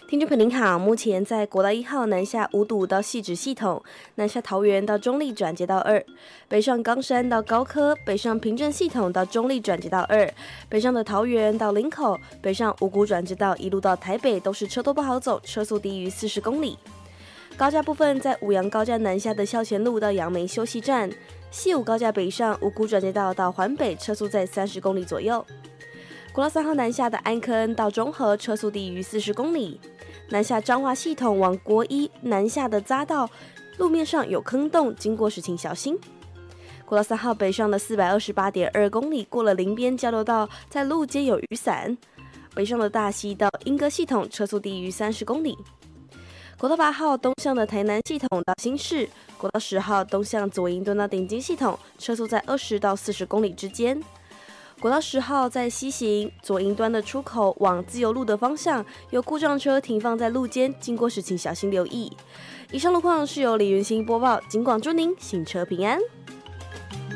听众朋友您好，目前在国道1号南下五堵到汐止系统，南下桃园到中坜转接到2，北上冈山到高科，北上平镇系统到中坜转接到2，北上的桃园到林口，北上五股转接到一路到台北都是车多不好走，车速低于40公里。高架部分在五杨高架南下的校前路到杨梅休息站，西武高架北上五股转接道到环北，车速在30公里左右。国道3号南下的安坑到中和，车速低于40公里。南下彰化系统往国一南下的匝道，路面上有坑洞，经过时请小心。国道3号北上的428.2公里，过了林边交流道，在路肩有雨伞。北上的大溪到莺歌系统，车速低于30公里。国道8号东向的台南系统到新市，国道10号东向左营敦到顶金系统，车速在20到40公里之间。国道10号在西行左营端的出口往自由路的方向，有故障车停放在路肩，经过时请小心留意。以上路况是由李云兴播报，警广祝您行车平安。